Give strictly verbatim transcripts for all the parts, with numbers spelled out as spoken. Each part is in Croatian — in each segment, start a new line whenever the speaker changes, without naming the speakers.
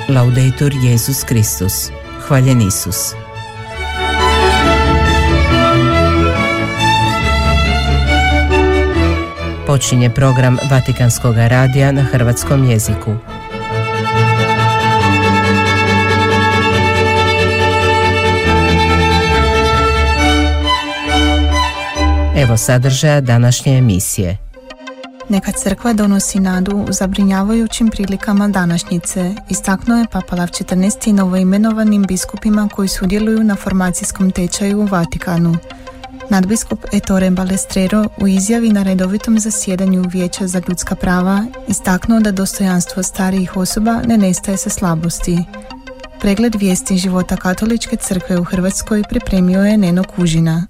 Laudetur Jesus Kristus. Hvaljen Isus. Počinje program Vatikanskog radija na hrvatskom jeziku. Evo sadržaja današnje emisije.
Neka crkva donosi nadu u zabrinjavajućim prilikama današnjice, istaknuo je Papa Lav četrnaesti novoimenovanim biskupima koji sudjeluju na formacijskom tečaju u Vatikanu. Nadbiskup Ettore Balestrero u izjavi na redovitom zasjedanju Vijeća za ljudska prava istaknuo da dostojanstvo starijih osoba ne nestaje sa slabosti. Pregled vijesti života Katoličke crkve u Hrvatskoj pripremio je Neno Kužina.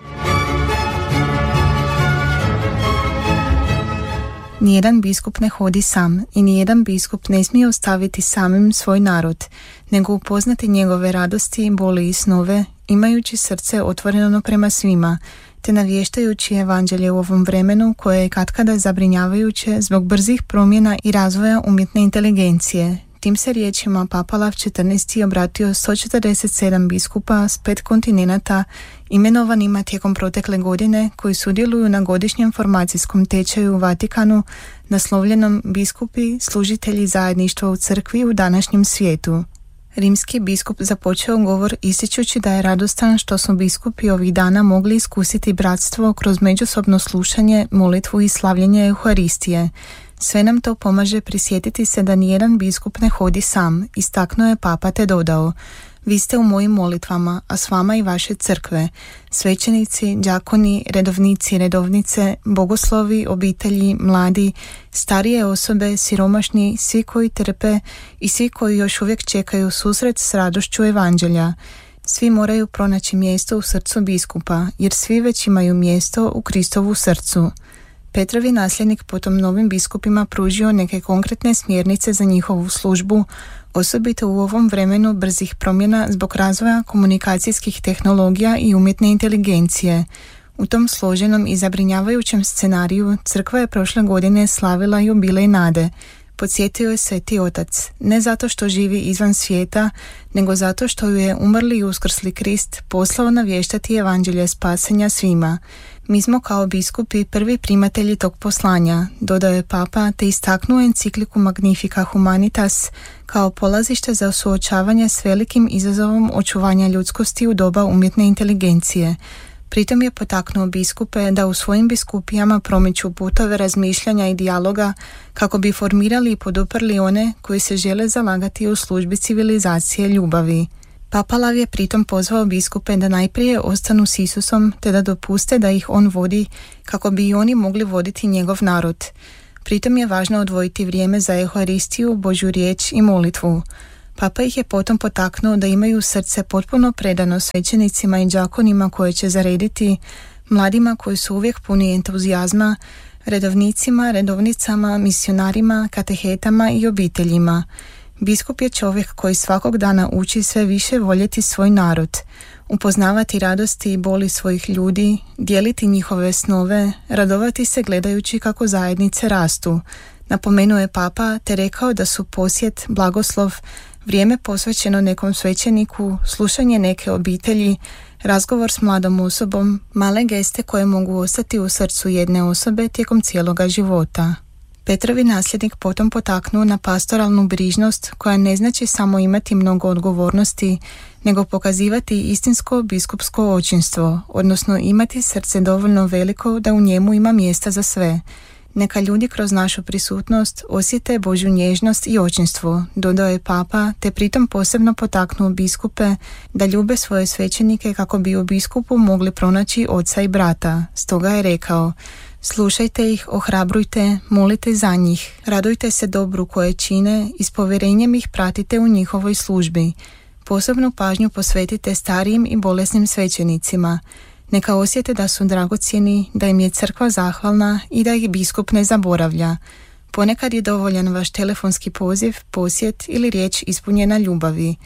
Nijedan biskup ne hodi sam i nijedan biskup ne smije ostaviti samim svoj narod, nego upoznati njegove radosti, boli i snove, imajući srce otvoreno prema svima, te navještajući evanđelje u ovom vremenu koje je katkada zabrinjavajuće zbog brzih promjena i razvoja umjetne inteligencije. Tim se riječima Papa Lav četrnaesti obratio sto četrdeset sedam biskupa s pet kontinenata imenovanima tijekom protekle godine koji sudjeluju na godišnjem formacijskom tečaju u Vatikanu naslovljenom Biskupi, služitelji zajedništva u crkvi u današnjem svijetu. Rimski biskup započeo govor ističući da je radostan što su biskupi ovih dana mogli iskusiti bratstvo kroz međusobno slušanje, molitvu i slavljenje Euharistije. Sve nam to pomaže prisjetiti se da nijedan biskup ne hodi sam, istaknuo je Papa te dodao: vi ste u mojim molitvama, a s vama i vaše crkve, svećenici, đakoni, redovnici, redovnice, bogoslovi, obitelji, mladi, starije osobe, siromašni, svi koji trpe i svi koji još uvijek čekaju susret s radošću evanđelja. Svi moraju pronaći mjesto u srcu biskupa, jer svi već imaju mjesto u Kristovu srcu. Petrovi nasljednik potom novim biskupima pružio neke konkretne smjernice za njihovu službu, osobito u ovom vremenu brzih promjena zbog razvoja komunikacijskih tehnologija i umjetne inteligencije. U tom složenom i zabrinjavajućem scenariju crkva je prošle godine slavila jubilej nade. Podsjetio je Sveti Otac, ne zato što živi izvan svijeta, nego zato što ju je umrli i uskrsli Krist poslao navještati evanđelje spasenja svima. Mi smo kao biskupi prvi primatelji tog poslanja, dodao je Papa, te istaknuo encikliku Magnifica Humanitas kao polazište za suočavanje s velikim izazovom očuvanja ljudskosti u doba umjetne inteligencije. Pritom je potaknuo biskupe da u svojim biskupijama promiču putove razmišljanja i dijaloga kako bi formirali i poduprli one koji se žele zalagati u službi civilizacije ljubavi. Papa Lav je pritom pozvao biskupe da najprije ostanu s Isusom te da dopuste da ih on vodi kako bi i oni mogli voditi njegov narod. Pritom je važno odvojiti vrijeme za Euharistiju, Božju riječ i molitvu. Papa ih je potom potaknuo da imaju srce potpuno predano svećenicima i đakonima koje će zarediti, mladima koji su uvijek puni entuzijazma, redovnicima, redovnicama, misionarima, katehetama i obiteljima. Biskup je čovjek koji svakog dana uči sve više voljeti svoj narod, upoznavati radosti i boli svojih ljudi, dijeliti njihove snove, radovati se gledajući kako zajednice rastu. Napomenuo je Papa te rekao da su posjet, blagoslov, vrijeme posvećeno nekom svećeniku, slušanje neke obitelji, razgovor s mladom osobom, male geste koje mogu ostati u srcu jedne osobe tijekom cijeloga života. Petrovi nasljednik potom potaknuo na pastoralnu brižnost koja ne znači samo imati mnogo odgovornosti, nego pokazivati istinsko biskupsko očinstvo, odnosno imati srce dovoljno veliko da u njemu ima mjesta za sve. Neka ljudi kroz našu prisutnost osjete Božju nježnost i očinstvo, dodao je Papa, te pritom posebno potaknuo biskupe da ljube svoje svećenike kako bi u biskupu mogli pronaći oca i brata. Stoga je rekao: slušajte ih, ohrabrujte, molite za njih, radujte se dobru koje čine i s povjerenjem ih pratite u njihovoj službi. Posebnu pažnju posvetite starijim i bolesnim svećenicima. Neka osjete da su dragocjeni, da im je crkva zahvalna i da ih biskup ne zaboravlja. Ponekad je dovoljan vaš telefonski poziv, posjet ili riječ ispunjena ljubavi.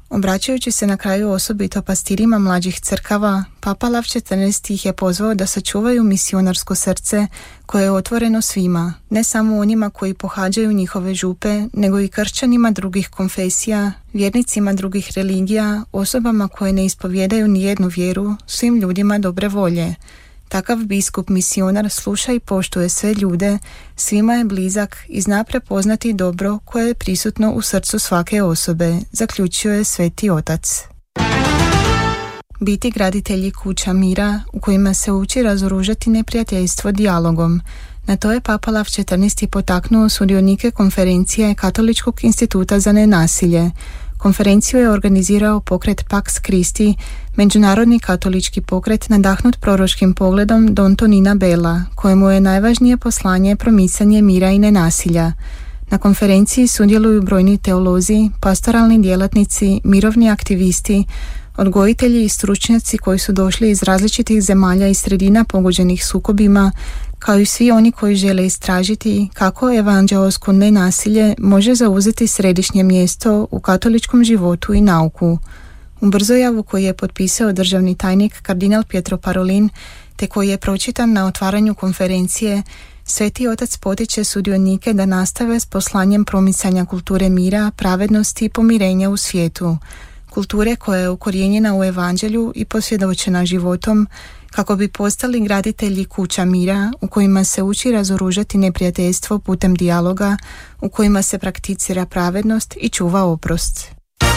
Obraćajući se na kraju osobito pastirima mlađih crkava, Papa Lav četrnaesti ih je pozvao da sačuvaju misionarsko srce koje je otvoreno svima, ne samo onima koji pohađaju njihove župe, nego i kršćanima drugih konfesija, vjernicima drugih religija, osobama koje ne ispovjedaju ni jednu vjeru, svim ljudima dobre volje. Takav biskup misionar sluša i poštuje sve ljude, svima je blizak i zna prepoznati dobro koje je prisutno u srcu svake osobe, zaključio je Sveti Otac. Biti graditelji kuća mira u kojima se uči razoružati neprijateljstvo dijalogom. Na to je Papa Lav četrnaesti potaknuo sudionike konferencije Katoličkog instituta za nenasilje. Konferenciju je organizirao pokret Pax Christi, međunarodni katolički pokret nadahnut proročkim pogledom Don Tonina Bela, kojemu je najvažnije poslanje promicanje mira i nenasilja. Na konferenciji sudjeluju brojni teolozi, pastoralni djelatnici, mirovni aktivisti, odgojitelji i stručnjaci koji su došli iz različitih zemalja i sredina pogođenih sukobima, kao i svi oni koji žele istražiti kako evanđeosko nenasilje može zauzeti središnje mjesto u katoličkom životu i nauku. U brzojavu koji je potpisao državni tajnik kardinal Pietro Parolin, te koji je pročitan na otvaranju konferencije, Sveti Otac potiče sudionike da nastave s poslanjem promicanja kulture mira, pravednosti i pomirenja u svijetu. Kulture koja je ukorijenjena u evanđelju i posvjedočena životom, kako bi postali graditelji kuća mira u kojima se uči razoružati neprijateljstvo putem dijaloga, u kojima se prakticira pravednost i čuva oprost.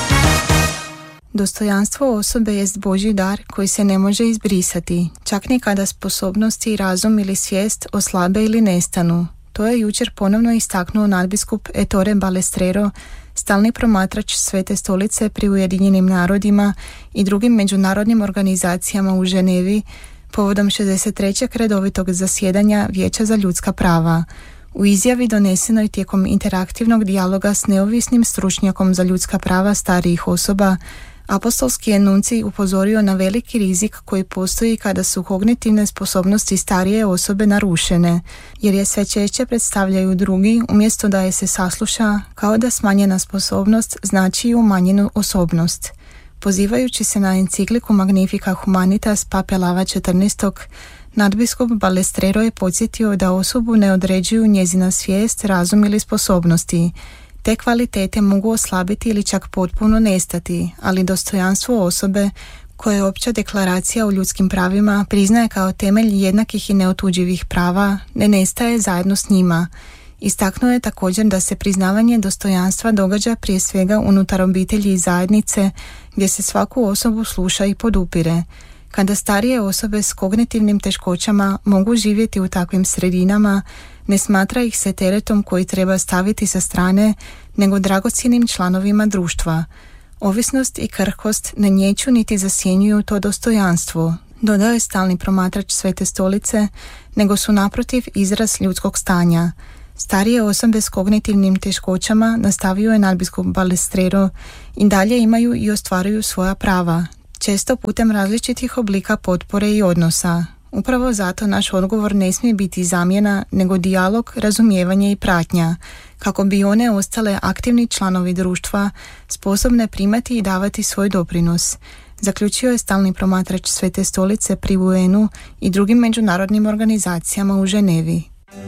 Dostojanstvo osobe jest Božji dar koji se ne može izbrisati, čak ni kada sposobnosti, razum ili svijest oslabe ili nestanu. To je jučer ponovno istaknuo nadbiskup Ettore Balestrero, stalni promatrač Svete stolice pri Ujedinjenim narodima i drugim međunarodnim organizacijama u Ženevi povodom šezdeset trećeg redovitog zasjedanja Vijeća za ljudska prava. U izjavi donesenoj tijekom interaktivnog dijaloga s neovisnim stručnjakom za ljudska prava starijih osoba, apostolski je nuncij upozorio na veliki rizik koji postoji kada su kognitivne sposobnosti starije osobe narušene, jer je sve češće predstavljaju drugi umjesto da je se sasluša, kao da smanjena sposobnost znači i umanjenu osobnost. Pozivajući se na encikliku Magnifica Humanitas Pape Lava četrnaestog, nadbiskup Balestrero je podsjetio da osobu ne određuju njezina svijest, razum ili sposobnosti. Te kvalitete mogu oslabiti ili čak potpuno nestati, ali dostojanstvo osobe, koje je opća deklaracija o ljudskim pravima priznaje kao temelj jednakih i neotuđivih prava, ne nestaje zajedno s njima. Istaknuo je također da se priznavanje dostojanstva događa prije svega unutar obitelji i zajednice, gdje se svaku osobu sluša i podupire. Kada starije osobe s kognitivnim teškoćama mogu živjeti u takvim sredinama, ne smatra ih se teretom koji treba staviti sa strane, nego dragocjenim članovima društva. Ovisnost i krhkost ne nječu niti zasjenjuju to dostojanstvo, dodao je stalni promatrač Svete stolice, nego su naprotiv izraz ljudskog stanja. Starije osobe s kognitivnim teškoćama, nastavio je nadbiskup Balestrero, i dalje imaju i ostvaruju svoja prava, često putem različitih oblika potpore i odnosa. Upravo zato naš odgovor ne smije biti zamjena, nego dijalog, razumijevanje i pratnja, kako bi one ostale aktivni članovi društva, sposobne primati i davati svoj doprinos. Zaključio je stalni promatrač Svete stolice pri U N-u i drugim međunarodnim organizacijama u Ženevi.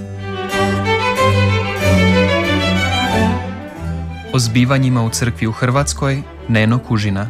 O zbivanjima u crkvi u Hrvatskoj, Neno Kužina.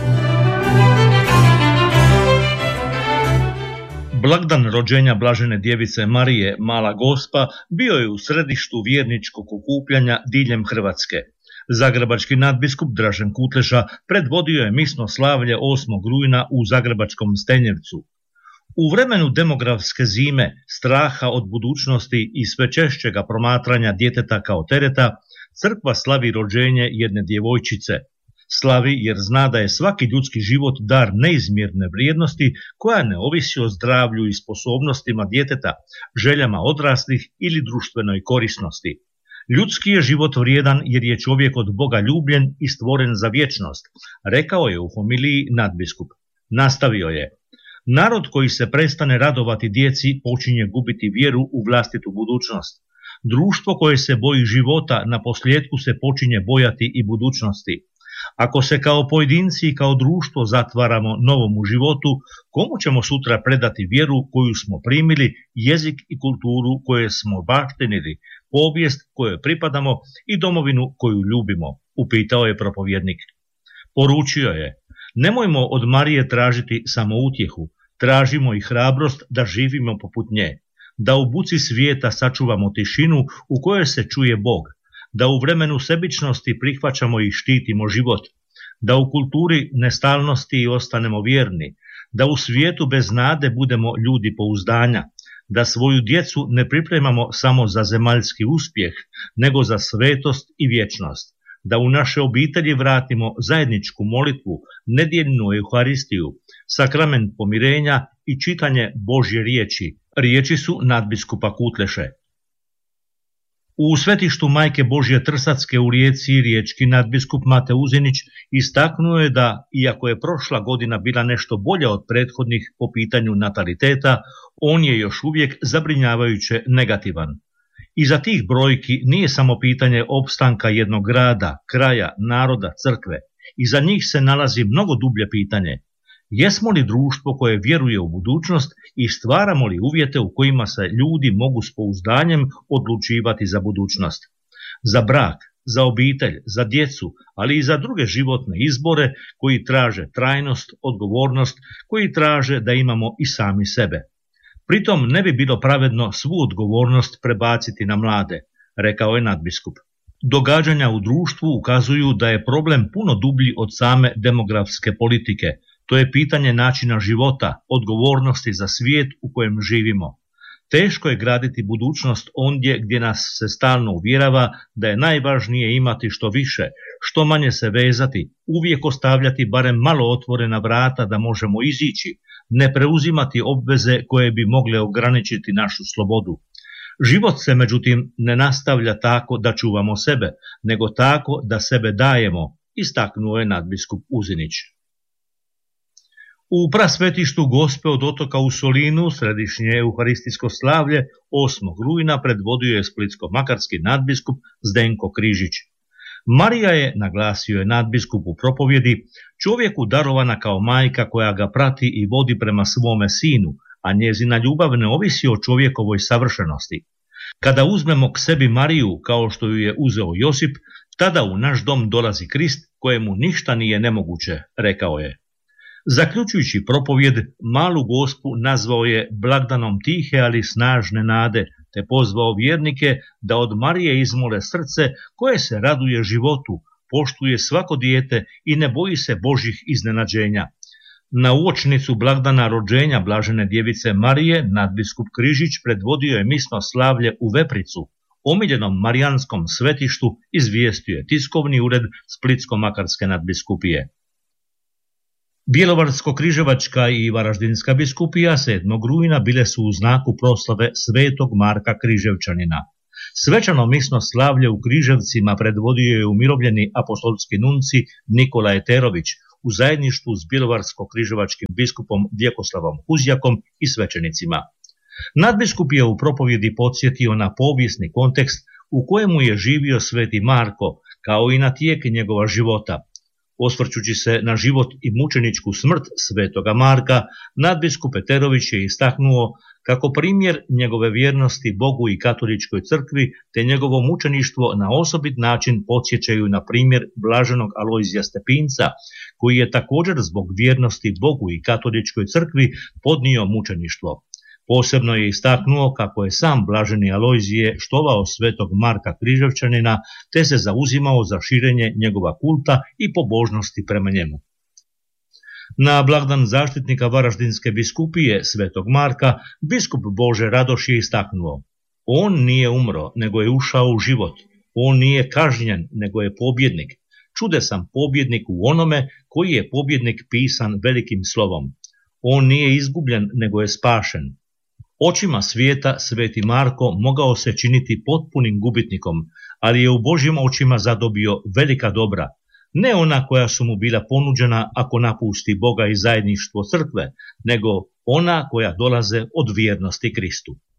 Blagdan rođenja Blažene djevice Marije, Mala Gospa, bio je u središtu vjerničkog okupljanja diljem Hrvatske. Zagrebački nadbiskup Dražen Kutleša predvodio je misno slavlje osmog rujna u zagrebačkom Stenjevcu. U vremenu demografske zime, straha od budućnosti i sve češćega promatranja djeteta kao tereta, crkva slavi rođenje jedne djevojčice. Slavi jer zna da je svaki ljudski život dar neizmjerne vrijednosti koja ne ovisi o zdravlju i sposobnostima djeteta, željama odraslih ili društvenoj korisnosti. Ljudski je život vrijedan jer je čovjek od Boga ljubljen i stvoren za vječnost, rekao je u homiliji nadbiskup. Nastavio je: narod koji se prestane radovati djeci počinje gubiti vjeru u vlastitu budućnost. Društvo koje se boji života na posljedku se počinje bojati i budućnosti. Ako se kao pojedinci i kao društvo zatvaramo novomu životu, komu ćemo sutra predati vjeru koju smo primili, jezik i kulturu koje smo baštinili, povijest kojoj pripadamo i domovinu koju ljubimo, upitao je propovjednik. Poručio je: nemojmo od Marije tražiti samo utjehu, tražimo i hrabrost da živimo poput nje, da u buci svijeta sačuvamo tišinu u kojoj se čuje Bog, da u vremenu sebičnosti prihvaćamo i štitimo život, da u kulturi nestalnosti ostanemo vjerni, da u svijetu bez nade budemo ljudi pouzdanja, da svoju djecu ne pripremamo samo za zemaljski uspjeh, nego za svetost i vječnost, da u naše obitelji vratimo zajedničku molitvu, nedjeljnu Euharistiju, sakrament pomirenja i čitanje Božje riječi. Riječi su nadbiskupa Kutleše. U svetištu Majke Božje Trsatske u Rijeci riječki nadbiskup Mate Uzinić istaknuo je da, iako je prošla godina bila nešto bolja od prethodnih po pitanju nataliteta, on je još uvijek zabrinjavajuće negativan. Iza tih brojki nije samo pitanje opstanka jednog grada, kraja, naroda, crkve. Iza njih se nalazi mnogo dublje pitanje. Jesmo li društvo koje vjeruje u budućnost i stvaramo li uvjete u kojima se ljudi mogu s pouzdanjem odlučivati za budućnost? Za brak, za obitelj, za djecu, ali i za druge životne izbore koji traže trajnost, odgovornost, koji traže da imamo i sami sebe. Pritom ne bi bilo pravedno svu odgovornost prebaciti na mlade, rekao je nadbiskup. Događanja u društvu ukazuju da je problem puno dublji od same demografske politike. To je pitanje načina života, odgovornosti za svijet u kojem živimo. Teško je graditi budućnost ondje gdje nas se stalno uvjerava da je najvažnije imati što više, što manje se vezati, uvijek ostavljati barem malo otvorena vrata da možemo izići, ne preuzimati obveze koje bi mogle ograničiti našu slobodu. Život se međutim ne nastavlja tako da čuvamo sebe, nego tako da sebe dajemo, istaknuo je nadbiskup Uzinić. U prasvetištu Gospe od otoka u Solinu središnje euharistijsko slavlje osmog rujna predvodio je splitsko-makarski nadbiskup Zdenko Križić. Marija je, naglasio je nadbiskup u propovjedi, čovjeku darovana kao majka koja ga prati i vodi prema svome sinu, a njezina ljubav ne ovisi o čovjekovoj savršenosti. Kada uzmemo k sebi Mariju kao što ju je uzeo Josip, tada u naš dom dolazi Krist kojemu ništa nije nemoguće, rekao je. Zaključujući propovjed, malu Gospu nazvao je blagdanom tihe ali snažne nade, te pozvao vjernike da od Marije izmole srce koje se raduje životu, poštuje svako dijete i ne boji se Božjih iznenađenja. Na uočnicu blagdana rođenja blažene djevice Marije nadbiskup Križić predvodio je misno slavlje u Vepricu, omiljenom marijanskom svetištu, izvijestio je tiskovni ured Splitsko-makarske nadbiskupije. Bjelovarsko-križevačka i Varaždinska biskupija sedmog rujna bile su u znaku proslave svetog Marka Križevčanina. Svečano misno slavlje u Križevcima predvodio je umirovljeni apostolski nunci Nikola Eterović u zajedništvu s bjelovarsko-križevačkim biskupom Vjekoslavom Huzjakom i svećenicima. Nadbiskup je u propovjedi podsjetio na povijesni kontekst u kojemu je živio sveti Marko, kao i na tijek njegova života. Osvrćući se na život i mučeničku smrt svetoga Marka, nadbiskup Eterović je istaknuo kako primjer njegove vjernosti Bogu i katoličkoj crkvi te njegovo mučeništvo na osobit način podsjećaju na primjer blaženog Alojzija Stepinca, koji je također zbog vjernosti Bogu i katoličkoj crkvi podnio mučeništvo. Posebno je istaknuo kako je sam blaženi Alojzije štovao svetog Marka Križevčanina te se zauzimao za širenje njegova kulta i pobožnosti prema njemu. Na blagdan zaštitnika Varaždinske biskupije svetog Marka biskup Bože Radoš je istaknuo: on nije umro, nego je ušao u život. On nije kažnjen, nego je pobjednik. Čudesan pobjednik u onome koji je pobjednik pisan velikim slovom. On nije izgubljen, nego je spašen. Očima svijeta sveti Marko mogao se činiti potpunim gubitnikom, ali je u Božjim očima zadobio velika dobra, ne ona koja su mu bila ponuđena ako napusti Boga i zajedništvo crkve, nego ona koja dolaze od vjernosti Kristu.